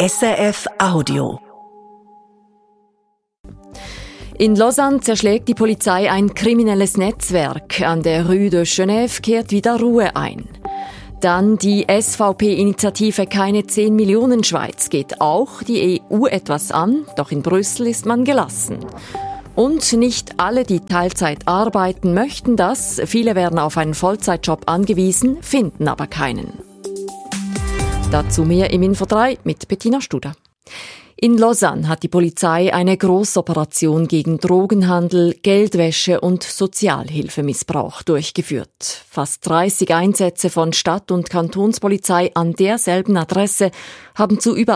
SRF Audio. In Lausanne zerschlägt die Polizei ein kriminelles Netzwerk. An der Rue de Genève kehrt wieder Ruhe ein. Dann die SVP-Initiative Keine 10 Millionen Schweiz geht auch die EU etwas an, doch in Brüssel ist man gelassen. Und nicht alle, die Teilzeit arbeiten, möchten das. Viele werden auf einen Vollzeitjob angewiesen, finden aber keinen. Dazu mehr im Info 3 mit Bettina Studer. In Lausanne hat die Polizei eine Grossoperation gegen Drogenhandel, Geldwäsche und Sozialhilfemissbrauch durchgeführt. Fast 30 Einsätze von Stadt- und Kantonspolizei an derselben Adresse haben zu über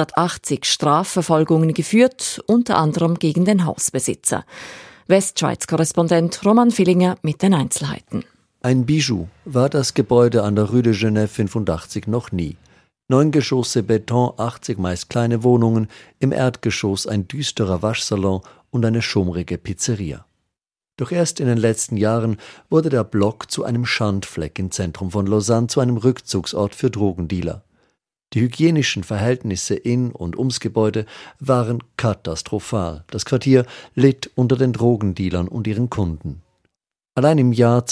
180 Strafverfolgungen geführt, unter anderem gegen den Hausbesitzer. Westschweiz-Korrespondent Roman Villinger mit den Einzelheiten. Ein Bijou war das Gebäude an der Rue de Genève 85 noch nie. 9 Geschosse Beton, 80 meist kleine Wohnungen, im Erdgeschoss ein düsterer Waschsalon und eine schummrige Pizzeria. Doch erst in den letzten Jahren wurde der Block zu einem Schandfleck im Zentrum von Lausanne, zu einem Rückzugsort für Drogendealer. Die hygienischen Verhältnisse in und ums Gebäude waren katastrophal. Das Quartier litt unter den Drogendealern und ihren Kunden. Allein im Jahr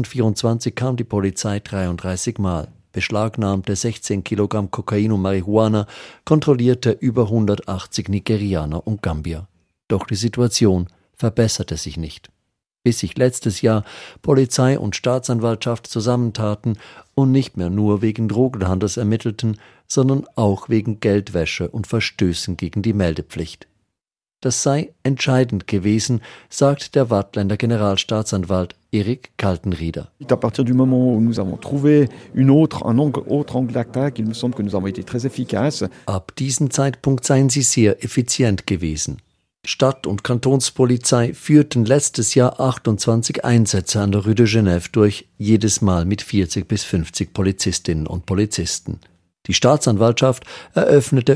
2024 kam die Polizei 33 Mal. Beschlagnahmte 16 Kilogramm Kokain und Marihuana, kontrollierte über 180 Nigerianer und Gambier. Doch die Situation verbesserte sich nicht. Bis sich letztes Jahr Polizei und Staatsanwaltschaft zusammentaten und nicht mehr nur wegen Drogenhandels ermittelten, sondern auch wegen Geldwäsche und Verstößen gegen die Meldepflicht. Das sei entscheidend gewesen, sagt der Waadtländer Generalstaatsanwalt Erik Kaltenrieder. À partir du moment où nous avons trouvé un autre angle d'attaque, il me semble que nous avons été très efficaces. Ab diesem Zeitpunkt seien sie sehr effizient gewesen. Stadt- und Kantonspolizei führten letztes Jahr 28 Einsätze an der Rue de Genève durch, jedes Mal mit 40 bis 50 Polizistinnen und Polizisten. Die Staatsanwaltschaft eröffnete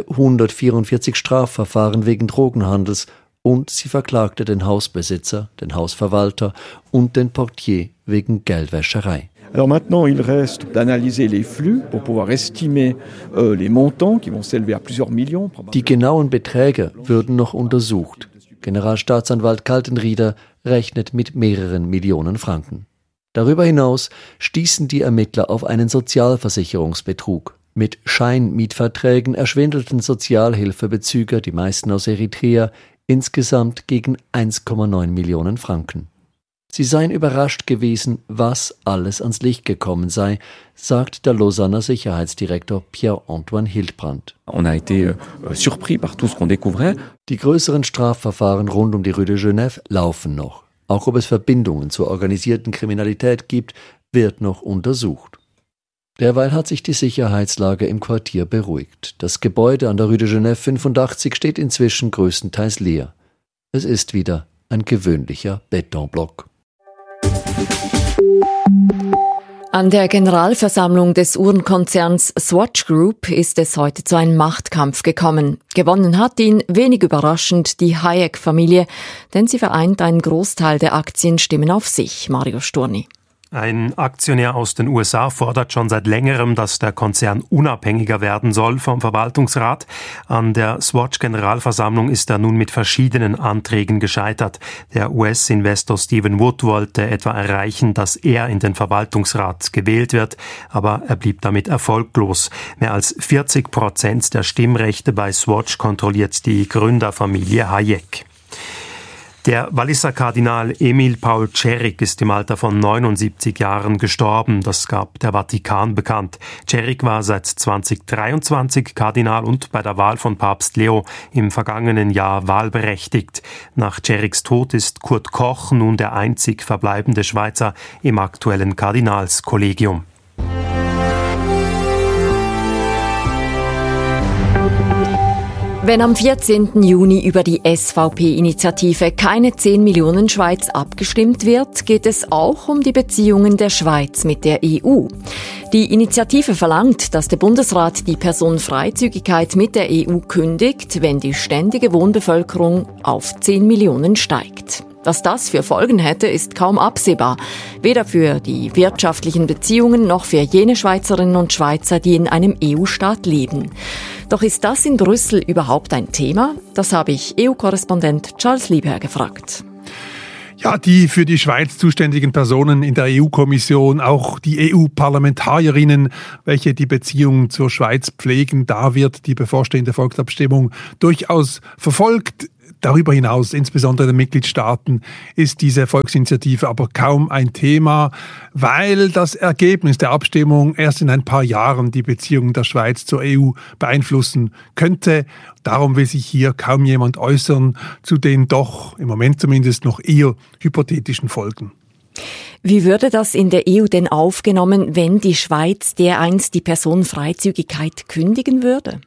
144 Strafverfahren wegen Drogenhandels und sie verklagte den Hausbesitzer, den Hausverwalter und den Portier wegen Geldwäscherei. Alors maintenant, il reste d'analyser les flux pour pouvoir estimer les montants qui vont s'élever à plusieurs millions. Die genauen Beträge würden noch untersucht. Generalstaatsanwalt Kaltenrieder rechnet mit mehreren Millionen Franken. Darüber hinaus stießen die Ermittler auf einen Sozialversicherungsbetrug. Mit Scheinmietverträgen erschwindelten Sozialhilfebezüger, die meisten aus Eritrea, insgesamt gegen 1,9 Millionen Franken. Sie seien überrascht gewesen, was alles ans Licht gekommen sei, sagt der Lausanner Sicherheitsdirektor Pierre-Antoine Hildbrand. On a été surpris par tout ce qu'on découvrait. Die größeren Strafverfahren rund um die Rue de Genève laufen noch. Auch ob es Verbindungen zur organisierten Kriminalität gibt, wird noch untersucht. Derweil hat sich die Sicherheitslage im Quartier beruhigt. Das Gebäude an der Rue de Genève 85 steht inzwischen größtenteils leer. Es ist wieder ein gewöhnlicher Betonblock. An der Generalversammlung des Uhrenkonzerns Swatch Group ist es heute zu einem Machtkampf gekommen. Gewonnen hat ihn, wenig überraschend, die Hayek-Familie, denn sie vereint einen Großteil der Aktienstimmen auf sich. Mario Sturni. Ein Aktionär aus den USA fordert schon seit längerem, dass der Konzern unabhängiger werden soll vom Verwaltungsrat. An der Swatch-Generalversammlung ist er nun mit verschiedenen Anträgen gescheitert. Der US-Investor Stephen Wood wollte etwa erreichen, dass er in den Verwaltungsrat gewählt wird, aber er blieb damit erfolglos. Mehr als 40% der Stimmrechte bei Swatch kontrolliert die Gründerfamilie Hayek. Der Walliser Kardinal Emil Paul Cerik ist im Alter von 79 Jahren gestorben. Das gab der Vatikan bekannt. Cerik war seit 2023 Kardinal und bei der Wahl von Papst Leo im vergangenen Jahr wahlberechtigt. Nach Ceriks Tod ist Kurt Koch nun der einzig verbleibende Schweizer im aktuellen Kardinalskollegium. Wenn am 14. Juni über die SVP-Initiative Keine 10 Millionen Schweiz abgestimmt wird, geht es auch um die Beziehungen der Schweiz mit der EU. Die Initiative verlangt, dass der Bundesrat die Personenfreizügigkeit mit der EU kündigt, wenn die ständige Wohnbevölkerung auf 10 Millionen steigt. Was das für Folgen hätte, ist kaum absehbar. Weder für die wirtschaftlichen Beziehungen noch für jene Schweizerinnen und Schweizer, die in einem EU-Staat leben. Doch ist das in Brüssel überhaupt ein Thema? Das habe ich EU-Korrespondent Charles Lieber gefragt. Ja, die für die Schweiz zuständigen Personen in der EU-Kommission, auch die EU-Parlamentarierinnen, welche die Beziehungen zur Schweiz pflegen, da wird die bevorstehende Volksabstimmung durchaus verfolgt. Darüber hinaus, insbesondere in den Mitgliedstaaten, ist diese Volksinitiative aber kaum ein Thema, weil das Ergebnis der Abstimmung erst in ein paar Jahren die Beziehungen der Schweiz zur EU beeinflussen könnte. Darum will sich hier kaum jemand äußern zu den doch im Moment zumindest noch eher hypothetischen Folgen. Wie würde das in der EU denn aufgenommen, wenn die Schweiz dereinst die Personenfreizügigkeit kündigen würde?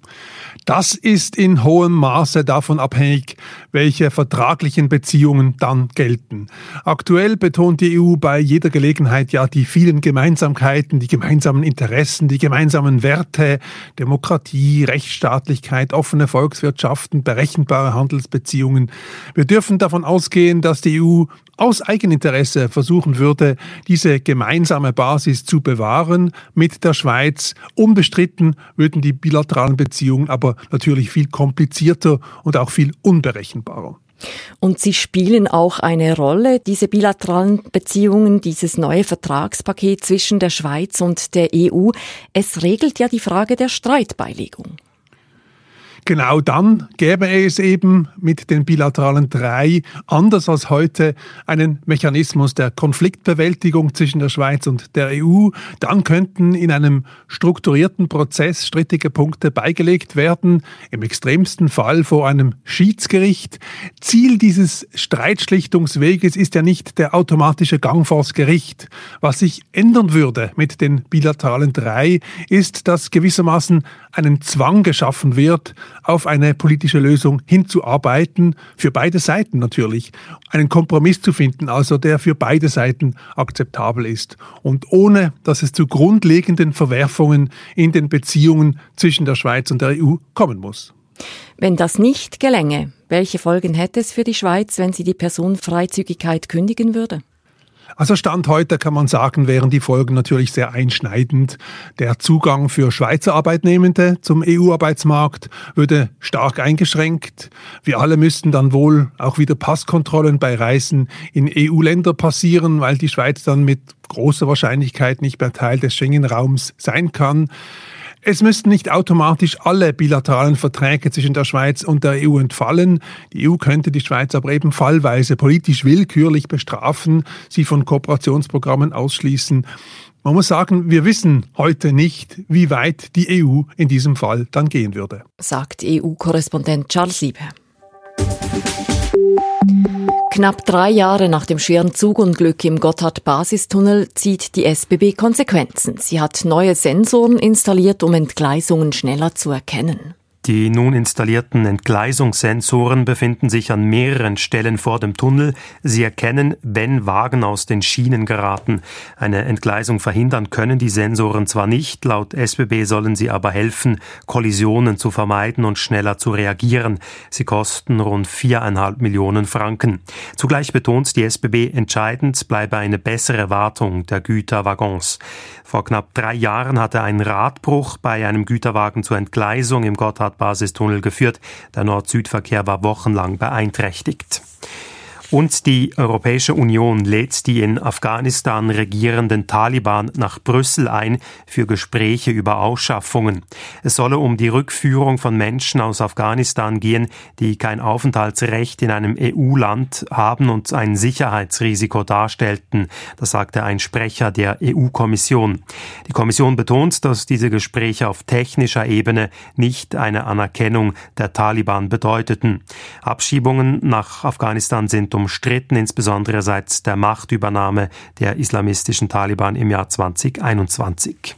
Das ist in hohem Maße davon abhängig, welche vertraglichen Beziehungen dann gelten. Aktuell betont die EU bei jeder Gelegenheit ja die vielen Gemeinsamkeiten, die gemeinsamen Interessen, die gemeinsamen Werte, Demokratie, Rechtsstaatlichkeit, offene Volkswirtschaften, berechenbare Handelsbeziehungen. Wir dürfen davon ausgehen, dass die EU aus Eigeninteresse versuchen würde, diese gemeinsame Basis zu bewahren mit der Schweiz. Unbestritten würden die bilateralen Beziehungen aber natürlich viel komplizierter und auch viel unberechenbarer. Und sie spielen auch eine Rolle, diese bilateralen Beziehungen, dieses neue Vertragspaket zwischen der Schweiz und der EU. Es regelt ja die Frage der Streitbeilegung. Genau dann gäbe es eben mit den bilateralen 3, anders als heute, einen Mechanismus der Konfliktbewältigung zwischen der Schweiz und der EU. Dann könnten in einem strukturierten Prozess strittige Punkte beigelegt werden, im extremsten Fall vor einem Schiedsgericht. Ziel dieses Streitschlichtungsweges ist ja nicht der automatische Gang vors Gericht. Was sich ändern würde mit den bilateralen 3, ist, dass gewissermaßen einen Zwang geschaffen wird, auf eine politische Lösung hinzuarbeiten, für beide Seiten natürlich, einen Kompromiss zu finden, also der für beide Seiten akzeptabel ist und ohne, dass es zu grundlegenden Verwerfungen in den Beziehungen zwischen der Schweiz und der EU kommen muss. Wenn das nicht gelänge, welche Folgen hätte es für die Schweiz, wenn sie die Personenfreizügigkeit kündigen würde? Also Stand heute kann man sagen, wären die Folgen natürlich sehr einschneidend. Der Zugang für Schweizer Arbeitnehmende zum EU-Arbeitsmarkt würde stark eingeschränkt. Wir alle müssten dann wohl auch wieder Passkontrollen bei Reisen in EU-Länder passieren, weil die Schweiz dann mit großer Wahrscheinlichkeit nicht mehr Teil des Schengen-Raums sein kann. Es müssten nicht automatisch alle bilateralen Verträge zwischen der Schweiz und der EU entfallen. Die EU könnte die Schweiz aber eben fallweise politisch willkürlich bestrafen, sie von Kooperationsprogrammen ausschließen. Man muss sagen, wir wissen heute nicht, wie weit die EU in diesem Fall dann gehen würde. Sagt EU-Korrespondent Charles Lieber. Knapp 3 Jahre nach dem schweren Zugunglück im Gotthard-Basistunnel zieht die SBB Konsequenzen. Sie hat neue Sensoren installiert, um Entgleisungen schneller zu erkennen. Die nun installierten Entgleisungssensoren befinden sich an mehreren Stellen vor dem Tunnel. Sie erkennen, wenn Wagen aus den Schienen geraten. Eine Entgleisung verhindern können die Sensoren zwar nicht, laut SBB sollen sie aber helfen, Kollisionen zu vermeiden und schneller zu reagieren. Sie kosten rund 4,5 Millionen Franken. Zugleich betont die SBB, entscheidend bleibe eine bessere Wartung der Güterwaggons. Vor knapp 3 Jahren hatte ein Radbruch bei einem Güterwagen zur Entgleisung im Gotthard-Basistunnel geführt. Der Nord-Süd-Verkehr war wochenlang beeinträchtigt. Und die Europäische Union lädt die in Afghanistan regierenden Taliban nach Brüssel ein für Gespräche über Ausschaffungen. Es solle um die Rückführung von Menschen aus Afghanistan gehen, die kein Aufenthaltsrecht in einem EU-Land haben und ein Sicherheitsrisiko darstellten. Das sagte ein Sprecher der EU-Kommission. Die Kommission betont, dass diese Gespräche auf technischer Ebene nicht eine Anerkennung der Taliban bedeuteten. Abschiebungen nach Afghanistan sind umstritten, insbesondere seit der Machtübernahme der islamistischen Taliban im Jahr 2021.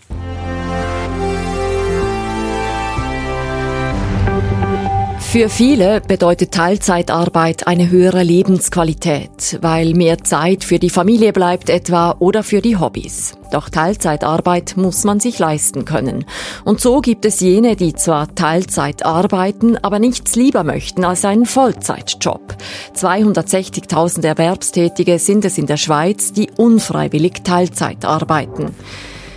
Für viele bedeutet Teilzeitarbeit eine höhere Lebensqualität, weil mehr Zeit für die Familie bleibt etwa oder für die Hobbys. Doch Teilzeitarbeit muss man sich leisten können. Und so gibt es jene, die zwar Teilzeit arbeiten, aber nichts lieber möchten als einen Vollzeitjob. 260.000 Erwerbstätige sind es in der Schweiz, die unfreiwillig Teilzeit arbeiten.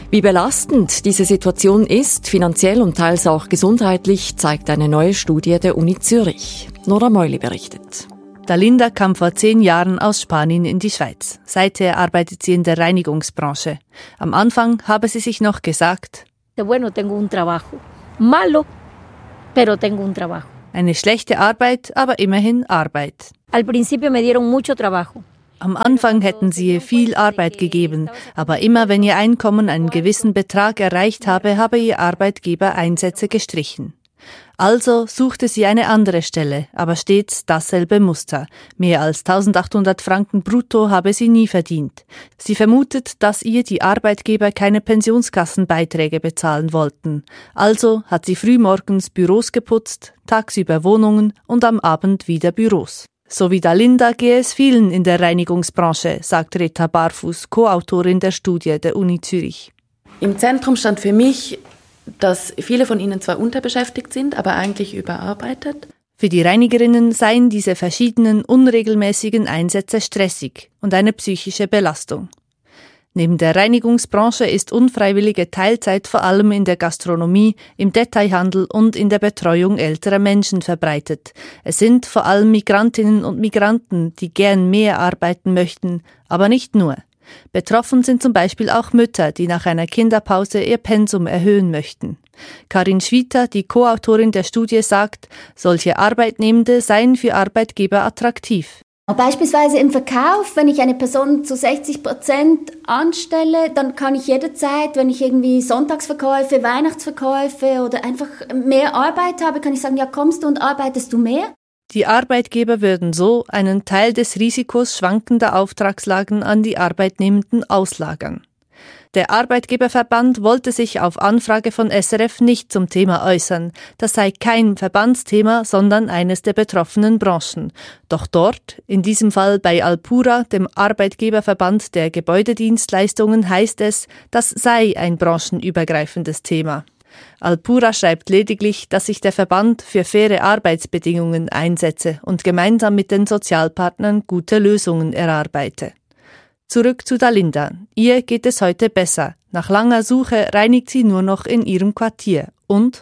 Wie belastend diese Situation ist, finanziell und teils auch gesundheitlich, zeigt eine neue Studie der Uni Zürich. Nora Meuli berichtet. Dalinda kam vor 10 Jahren aus Spanien in die Schweiz. Seither arbeitet sie in der Reinigungsbranche. Am Anfang habe sie sich noch gesagt, bueno, tengo un trabajo. Malo, pero tengo un trabajo. Eine schlechte Arbeit, aber immerhin Arbeit. Al principio me dieron mucho trabajo. Am Anfang hätten sie ihr viel Arbeit gegeben, aber immer wenn ihr Einkommen einen gewissen Betrag erreicht habe ihr Arbeitgeber Einsätze gestrichen. Also suchte sie eine andere Stelle, aber stets dasselbe Muster. Mehr als 1.800 Franken brutto habe sie nie verdient. Sie vermutet, dass ihr die Arbeitgeber keine Pensionskassenbeiträge bezahlen wollten. Also hat sie frühmorgens Büros geputzt, tagsüber Wohnungen und am Abend wieder Büros. So wie Dalinda gehe es vielen in der Reinigungsbranche, sagt Rita Barfuß, Co-Autorin der Studie der Uni Zürich. Im Zentrum stand für mich, dass viele von ihnen zwar unterbeschäftigt sind, aber eigentlich überarbeitet. Für die Reinigerinnen seien diese verschiedenen unregelmäßigen Einsätze stressig und eine psychische Belastung. Neben der Reinigungsbranche ist unfreiwillige Teilzeit vor allem in der Gastronomie, im Detailhandel und in der Betreuung älterer Menschen verbreitet. Es sind vor allem Migrantinnen und Migranten, die gern mehr arbeiten möchten, aber nicht nur. Betroffen sind zum Beispiel auch Mütter, die nach einer Kinderpause ihr Pensum erhöhen möchten. Karin Schwieter, die Co-Autorin der Studie, sagt, solche Arbeitnehmende seien für Arbeitgeber attraktiv. Beispielsweise im Verkauf, wenn ich eine Person zu 60% anstelle, dann kann ich jederzeit, wenn ich irgendwie Sonntagsverkäufe, Weihnachtsverkäufe oder einfach mehr Arbeit habe, kann ich sagen, ja, kommst du und arbeitest du mehr? Die Arbeitgeber würden so einen Teil des Risikos schwankender Auftragslagen an die Arbeitnehmenden auslagern. Der Arbeitgeberverband wollte sich auf Anfrage von SRF nicht zum Thema äußern. Das sei kein Verbandsthema, sondern eines der betroffenen Branchen. Doch dort, in diesem Fall bei Alpura, dem Arbeitgeberverband der Gebäudedienstleistungen, heißt es, das sei ein branchenübergreifendes Thema. Alpura schreibt lediglich, dass sich der Verband für faire Arbeitsbedingungen einsetze und gemeinsam mit den Sozialpartnern gute Lösungen erarbeite. Zurück zu Dalinda. Ihr geht es heute besser. Nach langer Suche reinigt sie nur noch in ihrem Quartier. Und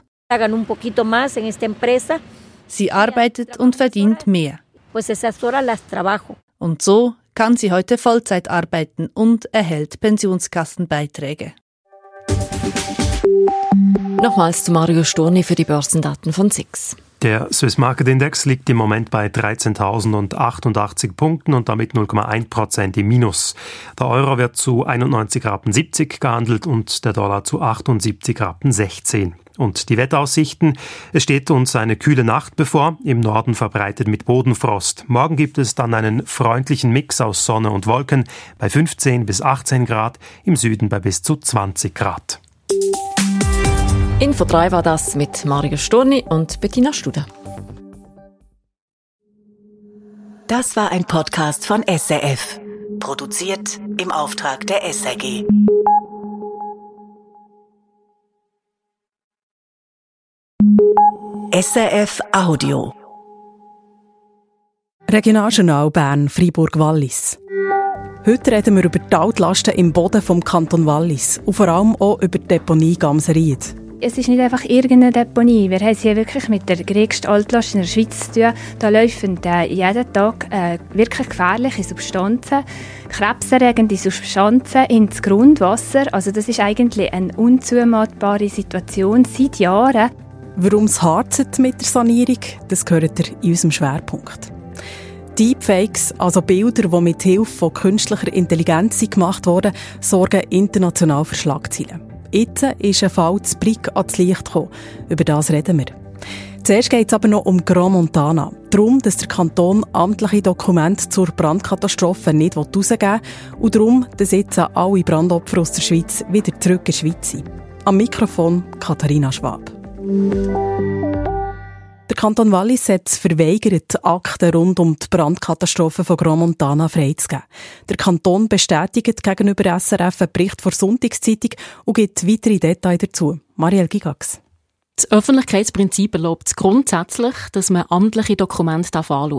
sie arbeitet und verdient mehr. Und so kann sie heute Vollzeit arbeiten und erhält Pensionskassenbeiträge. Nochmals zu Mario Storni für die Börsendaten von SIX. Der Swiss Market Index liegt im Moment bei 13.088 Punkten und damit 0,1% im Minus. Der Euro wird zu 91,70 Rappen gehandelt und der Dollar zu 78,16 Rappen. Und die Wetteraussichten: Es steht uns eine kühle Nacht bevor, im Norden verbreitet mit Bodenfrost. Morgen gibt es dann einen freundlichen Mix aus Sonne und Wolken bei 15 bis 18 Grad, im Süden bei bis zu 20 Grad. Info 3 war das mit Mario Storni und Bettina Studer. Das war ein Podcast von SRF. Produziert im Auftrag der SRG. SRF Audio. Regionaljournal Bern, Freiburg-Wallis. Heute reden wir über die Altlasten im Boden vom Kanton Wallis und vor allem auch über die Deponie Gamseried. Es ist nicht einfach irgendeine Deponie. Wir haben es hier wirklich mit der grössten Altlast in der Schweiz zu tun. Da laufen jeden Tag wirklich gefährliche Substanzen, krebserregende Substanzen ins Grundwasser. Also das ist eigentlich eine unzumutbare Situation seit Jahren. Warum es harzt mit der Sanierung, das hört ihr in unserem Schwerpunkt. Deepfakes, also Bilder, die mit Hilfe von künstlicher Intelligenz gemacht wurden, sorgen international für Schlagzeilen. Jetzt ist ein Fall zu Brig ans Licht gekommen. Über das reden wir. Zuerst geht es aber noch um Grand Montana. Darum, dass der Kanton amtliche Dokumente zur Brandkatastrophe nicht herausgeben will und darum, dass jetzt alle Brandopfer aus der Schweiz wieder zurück in die Schweiz sind. Am Mikrofon Katharina Schwab. Der Kanton Wallis hat es verweigert, Akten rund um die Brandkatastrophe von Grand Montana freizugeben. Der Kanton bestätigt gegenüber SRF einen Bericht der Sonntagszeitung und gibt weitere Details dazu. Marielle Gigax. Das Öffentlichkeitsprinzip erlaubt es grundsätzlich, dass man amtliche Dokumente anschauen darf.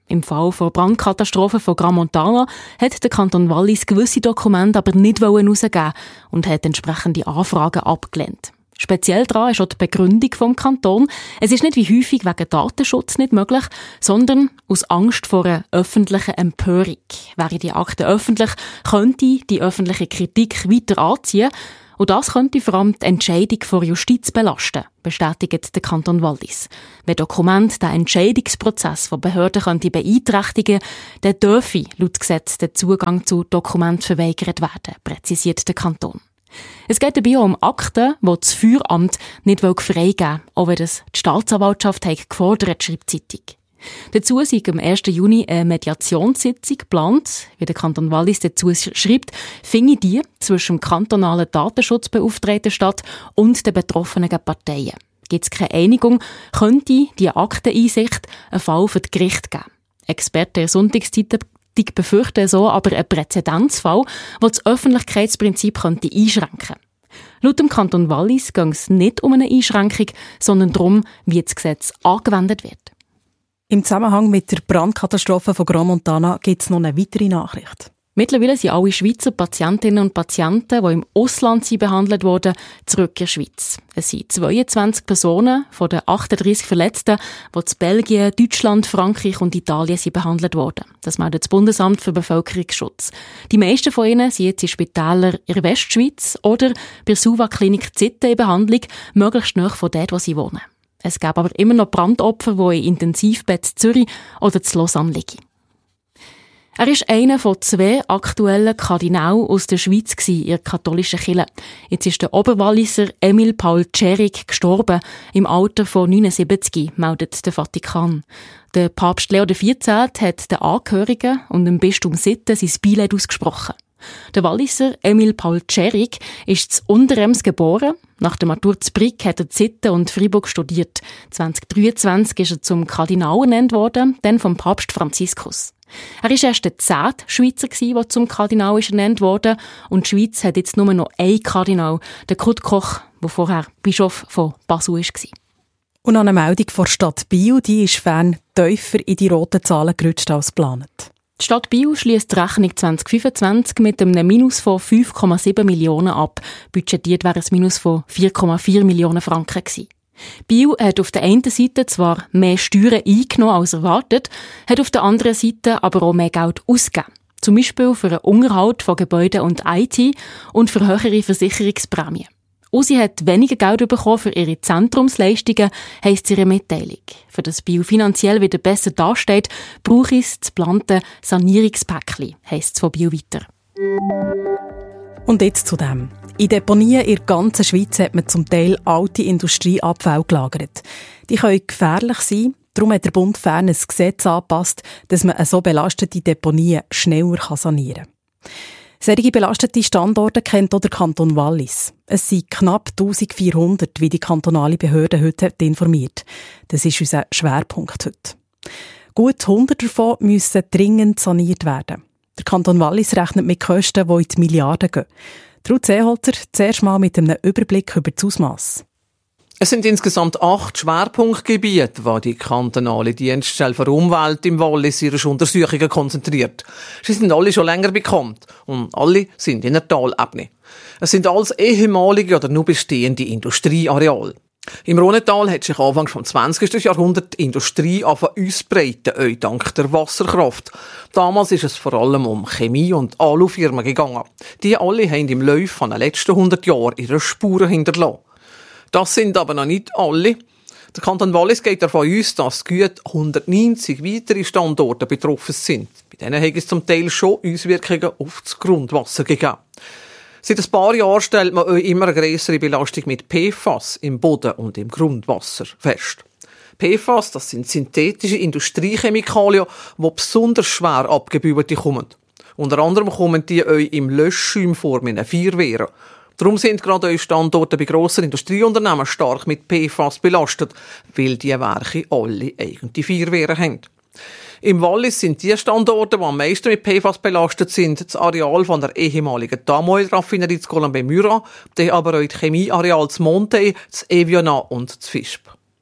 Im Fall der Brandkatastrophe von Gramontana hat der Kanton Wallis gewisse Dokumente aber nicht herausgeben und hat entsprechende Anfragen abgelehnt. Speziell daran ist auch die Begründung vom Kanton. Es ist nicht wie häufig wegen Datenschutz nicht möglich, sondern aus Angst vor einer öffentlichen Empörung. Wäre die Akte öffentlich, könnte die öffentliche Kritik weiter anziehen. Und das könnte vor allem die Entscheidung vor Justiz belasten, bestätigt der Kanton Wallis. Wenn Dokumente den Entscheidungsprozess von Behörden beeinträchtigen könnte, dann dürfe laut Gesetz der Zugang zu Dokumenten verweigert werden, präzisiert der Kanton. Es geht dabei auch um Akten, die das Feueramt nicht freigeben will, auch wenn das die Staatsanwaltschaft gefordert, schreibt die Zeitung. Dazu sei am 1. Juni eine Mediationssitzung geplant. Wie der Kanton Wallis dazu schreibt, finde die zwischen dem kantonalen Datenschutzbeauftragten statt und den betroffenen Parteien. Gibt es keine Einigung, könnte die Akteneinsicht einen Fall für das Gericht geben. Experten der Sonntagszeitung befürchten so aber einen Präzedenzfall, der das Öffentlichkeitsprinzip einschränken könnte. Laut dem Kanton Wallis geht es nicht um eine Einschränkung, sondern darum, wie das Gesetz angewendet wird. Im Zusammenhang mit der Brandkatastrophe von Gramontana gibt es noch eine weitere Nachricht. Mittlerweile sind alle Schweizer Patientinnen und Patienten, die im Ausland behandelt wurden, zurück in die Schweiz. Es sind 22 Personen von den 38 Verletzten, die in Belgien, Deutschland, Frankreich und Italien behandelt wurden. Das meldet das Bundesamt für Bevölkerungsschutz. Die meisten von ihnen sind jetzt in Spitälern in der Westschweiz oder bei der Suva-Klinik Zitten in Behandlung, möglichst nahe von dort, wo sie wohnen. Es gab aber immer noch Brandopfer, die in Intensivbett Zürich oder zu Lausanne liegen. Er ist einer von 2 aktuellen Kardinälen aus der Schweiz in der katholischen Kirche. Jetzt ist der Oberwalliser Emil Paul Tschering gestorben, im Alter von 79, meldet der Vatikan. Der Papst Leo XIV hat den Angehörigen und dem Bistum Sitten sein Beileid ausgesprochen. Der Walliser Emil Paul Tschering ist zu Unterems geboren. Nach der Matur zu Brig hat er Sitten und Freiburg studiert. 2023 ist er zum Kardinal ernannt worden, dann vom Papst Franziskus. Er war erst der 10. Schweizer, der zum Kardinal ernannt wurde. Und die Schweiz hat jetzt nur noch einen Kardinal, der Kurt Koch, der vorher Bischof von Basel war. Und eine Meldung von der Stadt Biel, die ist fern tiefer in die roten Zahlen gerutscht als geplant. Die Stadt Biel schliesst die Rechnung 2025 mit einem Minus von 5,7 Millionen ab. Budgetiert wäre ein Minus von 4,4 Millionen Franken gewesen. Biel hat auf der einen Seite zwar mehr Steuern eingenommen als erwartet, hat auf der anderen Seite aber auch mehr Geld ausgegeben. Zum Beispiel für den Unterhalt von Gebäuden und IT und für höhere Versicherungsprämien. Und sie hat weniger Geld bekommen für ihre Zentrumsleistungen, heisst es in ihrer Mitteilung. Für das Biel finanziell wieder besser dasteht, brauche es das geplante Sanierungspäckchen, heisst es von Biel weiter. Und jetzt zu dem. In Deponien in der ganzen Schweiz hat man zum Teil alte Industrieabfälle gelagert. Die können gefährlich sein. Darum hat der Bund fern ein Gesetz angepasst, dass man so belastete Deponien schneller sanieren kann. Solche belastete Standorte kennt auch der Kanton Wallis. Es sind knapp 1400, wie die kantonale Behörde heute informiert. Das ist unser Schwerpunkt heute. Gut 100 davon müssen dringend saniert werden. Der Kanton Wallis rechnet mit Kosten, die in die Milliarden gehen. Ruth Seeholzer, zuerst mal mit einem Überblick über das Ausmaß. Es sind insgesamt 8 Schwerpunktgebiete, die die kantonale Dienststelle für Umwelt im Wallis ihre Untersuchungen konzentriert. Sie sind alle schon länger bekannt und alle sind in der Talebene. Es sind alles ehemalige oder nur bestehende Industrieareale. Im Rhonetal hat sich Anfang des 20. Jahrhunderts die Industrie ausbreiten, auch dank der Wasserkraft. Damals ist es vor allem um Chemie- und Alufirmen gegangen. Die alle haben im Laufe der letzten 100 Jahre ihre Spuren hinterlassen. Das sind aber noch nicht alle. Der Kanton Wallis geht davon aus, dass gut 190 weitere Standorte betroffen sind. Bei denen hat es zum Teil schon Auswirkungen auf das Grundwasser gegeben. Seit ein paar Jahren stellt man auch immer eine grössere Belastung mit PFAS im Boden und im Grundwasser fest. PFAS, das sind synthetische Industriechemikalien, die besonders schwer abgebaut kommen. Unter anderem kommen die auch im Löschschäum vor mit den Feuerwehren. Darum sind gerade eure Standorte bei grossen Industrieunternehmen stark mit PFAS belastet, weil die Werke alle eigene Feuerwehren haben. Im Wallis sind die Standorte, die am meisten mit PFAS belastet sind, das Areal von der ehemaligen Tamoil-Raffinerie zu Colombey-Murat, dann aber auch das Chemieareal zu Monte, zu Eviana und zu Visp.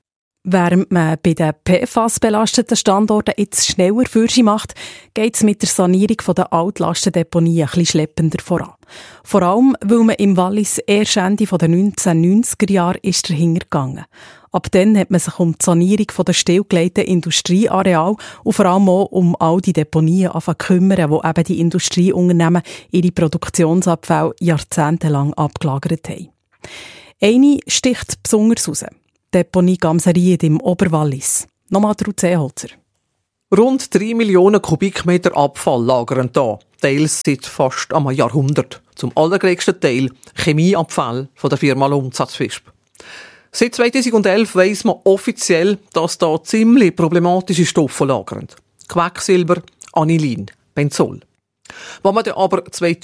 Während man bei den PFAS-belasteten Standorten jetzt schneller Fürsi macht, geht es mit der Sanierung der Altlastendeponie ein bisschen schleppender voran. Vor allem, weil man im Wallis erst Ende der 1990er Jahre ist dahinter gegangen. Ab dann hat man sich um die Sanierung der stillgelegten Industrieareale und vor allem auch um all die Deponien kümmern, wo eben die Industrieunternehmen ihre Produktionsabfälle jahrzehntelang abgelagert haben. Eine sticht besonders raus. Deponie Gamseried im Oberwallis. Nochmal Ruth Seeholzer. Rund 3 Millionen Kubikmeter Abfall lagern da, teils seit fast einem Jahrhundert. Zum allergrößten Teil Chemieabfall von der Firma Lumzat-Visp. Seit 2011 weiss man offiziell, dass da ziemlich problematische Stoffe lagern. Quecksilber, Anilin, Benzol. Was man dann aber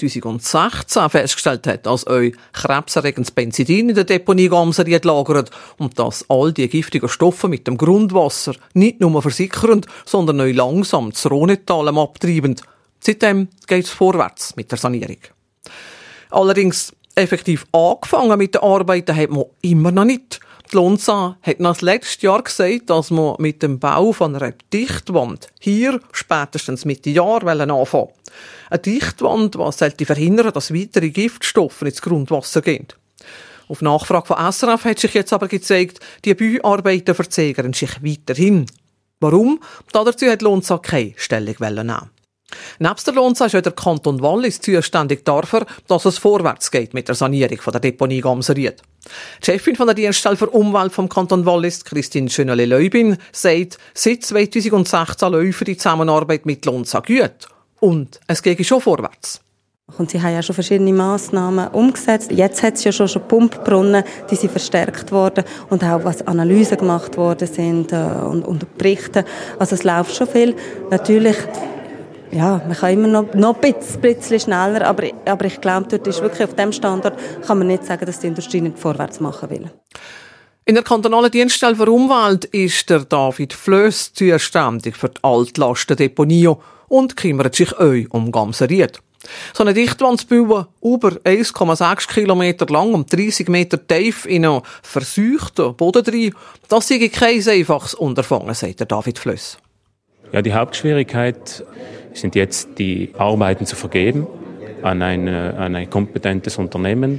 2016 festgestellt hat, dass krebserregendes Benzidin in der Deponie Gamseried lagert und dass all die giftigen Stoffe mit dem Grundwasser nicht nur versickern, sondern auch langsam das Rhônetal abtreiben. Seitdem geht es vorwärts mit der Sanierung. Allerdings effektiv angefangen mit den Arbeiten hat man immer noch nicht. Die Lonza hat noch letztes Jahr gesagt, dass man mit dem Bau von einer Dichtwand hier spätestens Mitte Jahr anfangen. Eine Dichtwand, die sollte verhindern, dass weitere Giftstoffe ins Grundwasser gehen. Auf Nachfrage von SRF hat sich jetzt aber gezeigt, die Bauarbeiten verzögern sich weiterhin. Warum? Dazu hat Lonza keine Stellung nehmen. Nebst der Lonza ist auch der Kanton Wallis zuständig dafür, dass es vorwärts geht mit der Sanierung der Deponie Gamseried. Die Chefin von der Dienststelle für Umwelt vom Kanton Wallis, Christine Schönele-Leubin, sagt, seit 2016 läuft die Zusammenarbeit mit Lonza gut. Und es geht schon vorwärts. Und sie haben ja schon verschiedene Massnahmen umgesetzt. Jetzt hat es ja schon Pumpbrunnen, die sind verstärkt worden und auch was Analysen gemacht worden sind und Berichte. Also es läuft schon viel. Natürlich, ja, man kann immer noch ein bisschen schneller, aber ich glaube, dort ist wirklich auf dem Standort kann man nicht sagen, dass die Industrie nicht vorwärts machen will. In der kantonalen Dienststelle für Umwelt ist der David Flöss zuständig für die Altlastendeponie und kümmert sich auch um Gamseried. So eine Dichtwand zu bauen, über 1,6 Kilometer lang und 30 Meter tief in einen verseuchten Boden rein, das sei kein einfaches Unterfangen, sagt der David Flöss. Ja, die Hauptschwierigkeit sind jetzt, die Arbeiten zu vergeben an ein kompetentes Unternehmen.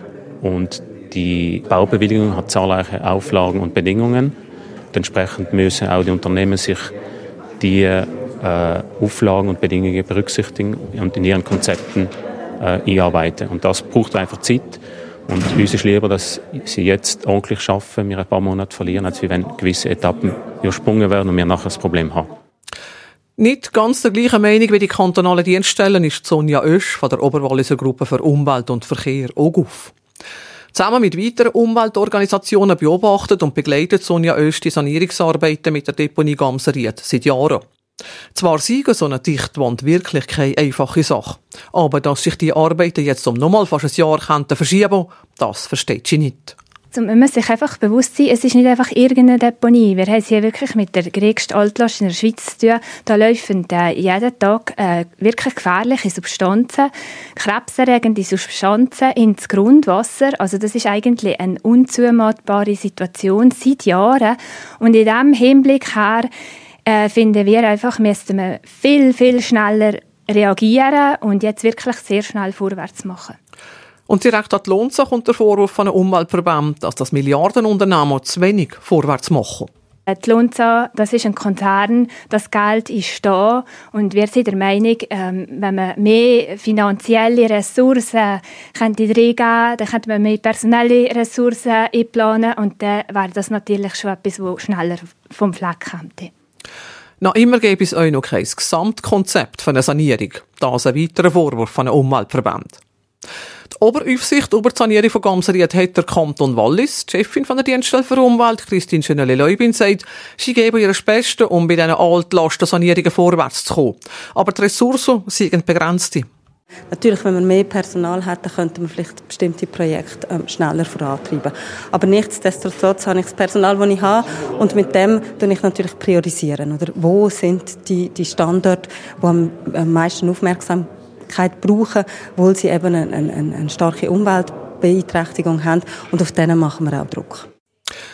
Und die Baubewilligung hat zahlreiche Auflagen und Bedingungen. Entsprechend müssen auch die Unternehmen sich die Auflagen und Bedingungen berücksichtigen und in ihren Konzepten einarbeiten. Und das braucht einfach Zeit. Und uns ist lieber, dass sie jetzt ordentlich schaffen, wir ein paar Monate verlieren, als wenn gewisse Etappen übersprungen werden und wir nachher das Problem haben. Nicht ganz der gleichen Meinung wie die kantonalen Dienststellen ist Sonja Oesch von der Oberwalliser Gruppe für Umwelt und Verkehr OGUF. Zusammen mit weiteren Umweltorganisationen beobachtet und begleitet Sonja Oesch die Sanierungsarbeiten mit der Deponie Gamseried seit Jahren. Zwar sei so eine Dichtwand wirklich keine einfache Sache, aber dass sich die Arbeiten jetzt nochmal fast ein Jahr verschieben könnten, das versteht sie nicht. Man muss sich einfach bewusst sein, es ist nicht einfach irgendeine Deponie. Wir haben es hier wirklich mit der grössten Altlast in der Schweiz zu tun. Da laufen jeden Tag wirklich gefährliche Substanzen, krebserregende Substanzen ins Grundwasser. Also das ist eigentlich eine unzumutbare Situation seit Jahren. Und in diesem Hinblick her finden wir einfach, müssten wir viel, viel schneller reagieren und jetzt wirklich sehr schnell vorwärts machen. Und direkt an die Lonza kommt der Vorwurf von einem Umweltverband, dass das Milliardenunternehmen zu wenig vorwärts machen. Die Lonza, das ist ein Konzern, das Geld ist da und wir sind der Meinung, wenn man mehr finanzielle Ressourcen könnte reingeben, dann könnte man mehr personelle Ressourcen einplanen und dann wäre das natürlich schon etwas, das schneller vom Fleck kommt. Noch immer gäbe es auch noch kein Gesamtkonzept für eine Sanierung. Das ist ein weiterer Vorwurf von einem Umweltverband. Die Oberaufsicht über die Sanierung von Gamseried hat der Kanton Wallis. Die Chefin von der Dienststelle für Umwelt, Christine Schönele-Leubin, sagt, sie geben ihr Bestes, um bei diesen Altlastensanierungen vorwärts zu kommen. Aber die Ressourcen sind begrenzt. Natürlich, wenn man mehr Personal hat, dann könnte man vielleicht bestimmte Projekte schneller vorantreiben. Aber nichtsdestotrotz habe ich das Personal, das ich habe, und mit dem priorisiere ich natürlich priorisieren. Oder wo sind die Standorte, die am meisten Aufmerksamkeit brauchen, weil sie eben eine starke Umweltbeeinträchtigung haben. Und auf denen machen wir auch Druck.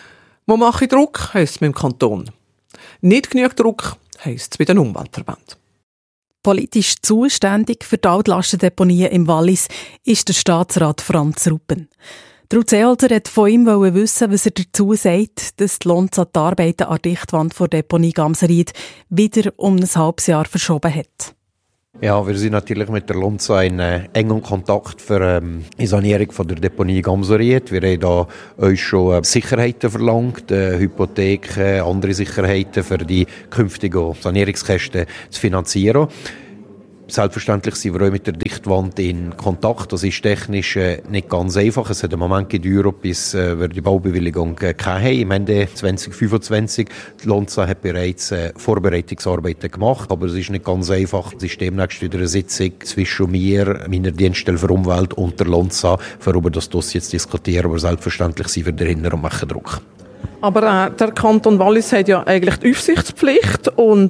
Wo mache ich Druck, heisst es mit dem Kanton. Nicht genug Druck, heisst es bei den Umweltverbänden. Politisch zuständig für die Altlastendeponien im Wallis ist der Staatsrat Franz Ruppen. Ruth Seeholzer wollte von ihm wissen, was er dazu sagt, dass die Lonza die Arbeiten an der Dichtwand der Deponie Gamseried wieder um ein halbes Jahr verschoben hat. Ja, wir sind natürlich mit der Lonza in engem Kontakt für die Sanierung von der Deponie Gamseried. Wir haben da euch schon Sicherheiten verlangt, Hypotheken, andere Sicherheiten für die künftigen Sanierungskosten zu finanzieren. Selbstverständlich sind wir auch mit der Dichtwand in Kontakt. Das ist technisch nicht ganz einfach. Es hat einen Moment gedauert, bis wir die Baubewilligung hatten. Im Ende 2025. Die Lonza hat bereits Vorbereitungsarbeiten gemacht, aber es ist nicht ganz einfach. Es ist demnächst wieder eine Sitzung zwischen mir, meiner Dienststelle für Umwelt und der Lonza, für über das Dossier zu diskutieren. Aber selbstverständlich sind wir dahinter und machen Druck. Aber der Kanton Wallis hat ja eigentlich die Aufsichtspflicht und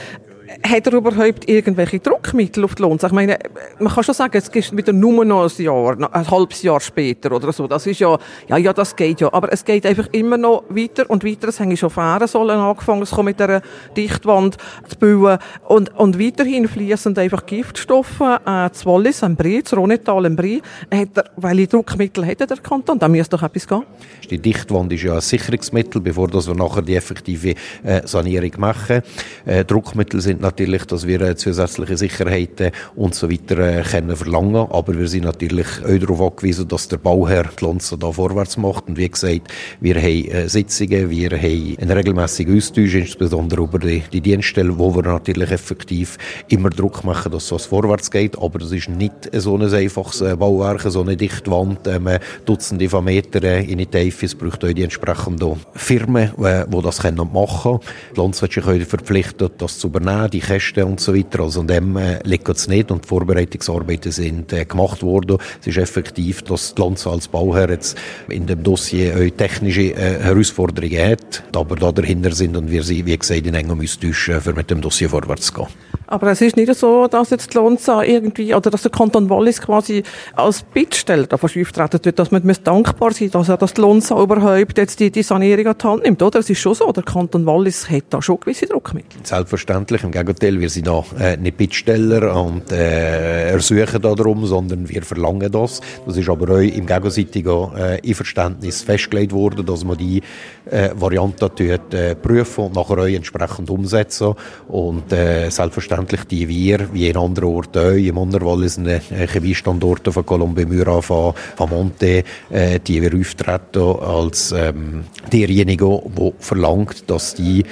hat er überhaupt irgendwelche Druckmittel auf die Lonza? Ich meine, man kann schon sagen, es gibt wieder nur noch ein Jahr, ein halbes Jahr später oder so. Das ist ja, das geht ja. Aber es geht einfach immer noch weiter und weiter. Es haben schon Fähren sollen angefangen, es kommt mit dieser Dichtwand zu bauen. Und weiterhin fließen einfach Giftstoffe, zu Wallis, am Brie, zu Ronetal, am Brie. Welche Druckmittel hätte der Kanton? Da müsste doch etwas gehen. Die Dichtwand ist ja ein Sicherungsmittel, bevor wir nachher die effektive Sanierung machen. Druckmittel sind natürlich, dass wir zusätzliche Sicherheiten und so weiter können verlangen. Aber wir sind natürlich auch darauf angewiesen, dass der Bauherr die Lonza da vorwärts macht. Und wie gesagt, wir haben Sitzungen, wir haben einen regelmässigen Austausch, insbesondere über die Dienststelle, wo wir natürlich effektiv immer Druck machen, dass es vorwärts geht. Aber es ist nicht so ein einfaches Bauwerk, so eine Dichtwand, Dutzende von Metern in die Tiefe. Es braucht auch die entsprechenden Firmen, die das machen können. Die Lonza hat sich heute verpflichtet, das zu übernehmen, die Kosten und so weiter. Also an dem liegt es nicht und die Vorbereitungsarbeiten sind gemacht worden. Es ist effektiv, dass die Lonza als Bauherr jetzt in dem Dossier auch technische Herausforderungen hat, aber da dahinter sind und wir sind, wie gesagt, in engem Austausch, für mit dem Dossier vorwärts zu gehen. Aber es ist nicht so, dass jetzt die Lonza irgendwie, oder dass der Kanton Wallis quasi als Bittsteller davon auftreten wird, dass man dankbar sein muss, dass die Lonza überhaupt jetzt die Sanierung an die Hand nimmt, oder? Es ist schon so, der Kanton Wallis hat da schon gewisse Druckmittel. Selbstverständlich, im Gegenteil, wir sind da nicht Bittsteller und ersuchen darum, sondern wir verlangen das. Das ist aber auch im gegenseitigen Einverständnis festgelegt worden, dass man die Variante prüfen und nachher auch entsprechend umsetzen. Und selbstverständlich die wir, wie in anderen Orten auch, im Unterwallis, in den Chemiestandorten von Colombia, Mura, von Monte, die wir auftreten als diejenigen, die verlangt, dass die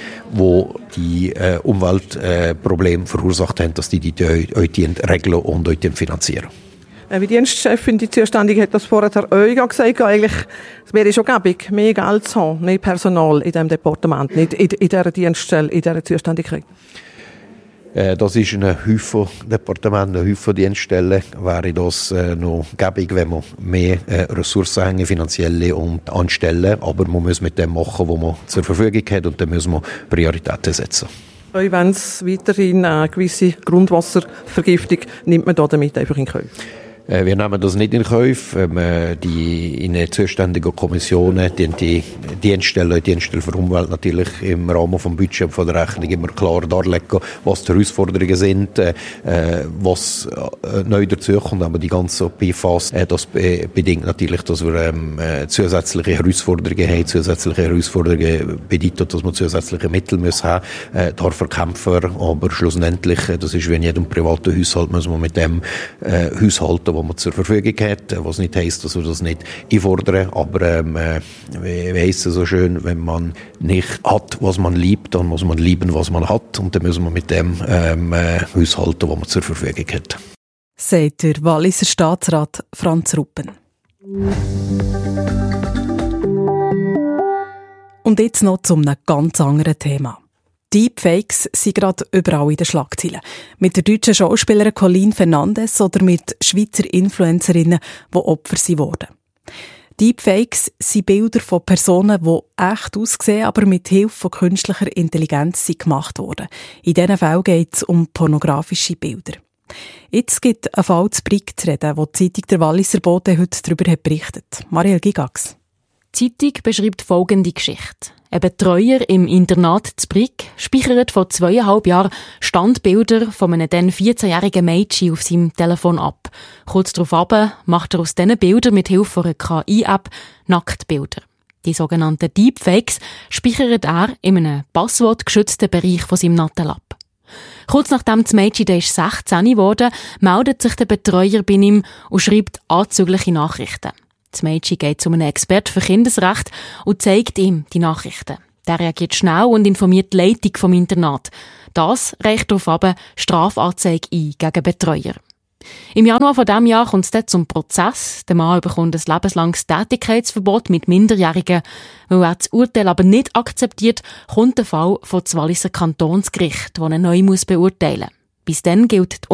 Umweltprobleme verursacht haben, dass die regeln und finanzieren. Wie Dienstchefin, die Zuständige, hat das vorher euch gesagt, eigentlich, es wäre schon gäbig, mehr Geld zu haben, mehr Personal in diesem Departement, nicht in dieser Dienststelle, in dieser Zuständigkeit. Das ist ein Haufen Departement, ein Haufen Dienststellen. Wäre das noch gäbig, wenn wir mehr Ressourcen haben, finanzielle und anstellen. Aber man muss mit dem machen, was man zur Verfügung hat, und dann müssen wir Prioritäten setzen. Wenn es weiterhin eine gewisse Grundwasservergiftung nimmt man da damit einfach in Kauf? Wir nehmen das nicht in Kauf. Die in den zuständigen Kommissionen, die Dienststelle für Umwelt natürlich im Rahmen des Budgets von der Rechnung immer klar darlegen, was die Herausforderungen sind, was neu dazukommt. Aber die ganze PFAS, das bedingt natürlich, dass wir zusätzliche Herausforderungen haben. Zusätzliche Herausforderungen bedeutet, dass wir zusätzliche Mittel müssen haben, dafür kämpfen. Aber schlussendlich, das ist wie in jedem privaten Haushalt, müssen wir mit dem haushalten, was man zur Verfügung hat, was nicht heisst, dass wir das nicht einfordern, aber wie heisst es so schön, wenn man nicht hat, was man liebt, dann muss man lieben, was man hat, und dann müssen wir mit dem haushalten, was man zur Verfügung hat. Sagt der Walliser Staatsrat Franz Ruppen. Und jetzt noch zu einem ganz anderen Thema. Deepfakes sind gerade überall in den Schlagzeilen. Mit der deutschen Schauspielerin Colleen Fernandes oder mit Schweizer Influencerinnen, die Opfer wurden. Deepfakes sind Bilder von Personen, die echt aussehen, aber mit Hilfe von künstlicher Intelligenz gemacht wurden. In diesen Fällen geht es um pornografische Bilder. Jetzt gibt es einen Fall zu Brig zu reden, wo die Zeitung der Walliser Bote heute darüber berichtet. Marielle Gigax. Die Zeitung beschreibt folgende Geschichte. Ein Betreuer im Internat zu Brig speichert vor 2,5 Jahren Standbilder von einem dann 14-jährigen Mädchen auf seinem Telefon ab. Kurz darauf macht er aus diesen Bildern mit Hilfe einer KI-App Nacktbilder. Die sogenannten Deepfakes speichert er in einem passwortgeschützten Bereich von seinem Nattelab. Kurz nachdem das Mädchen 16 geworden ist, meldet sich der Betreuer bei ihm und schreibt anzügliche Nachrichten. Das Mädchen geht zu einem Experten für Kindesrecht und zeigt ihm die Nachrichten. Der reagiert schnell und informiert die Leitung vom Internat. Das reicht darauf ab, Strafanzeige ein gegen den Betreuer. Im Januar von diesem Jahr kommt es dann zum Prozess. Der Mann bekommt ein lebenslanges Tätigkeitsverbot mit Minderjährigen. Weil er das Urteil aber nicht akzeptiert, kommt der Fall vor das Walliser Kantonsgericht, das ihn neu beurteilen muss. Bis dann gilt die